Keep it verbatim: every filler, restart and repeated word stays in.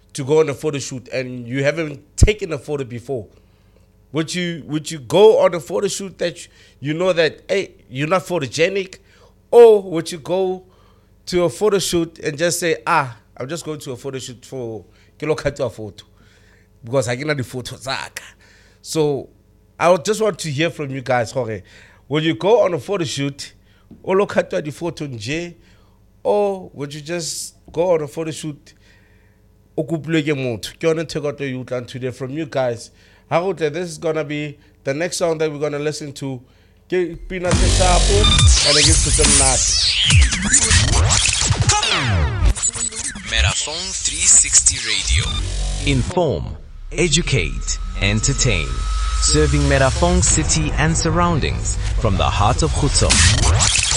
to go on a photo shoot and you haven't taken a photo before, would you would you go on a photo shoot that you, you know that, hey, you're not photogenic, or would you go to a photo shoot and just say, ah, I'm just going to a photo shoot for kilo cut a photo because I cannot the photo zaka. So I would just want to hear from you guys, Jorge. Will you go on a photo shoot or look at the photo in J, or would you just go on a photo shoot? Today from you guys. How would this is gonna be the next song that we're gonna listen to? Peanut and I give to them not. Metaphone three sixty Radio. Inform, educate, entertain. Serving Metaphone City and surroundings from the heart of Khutso.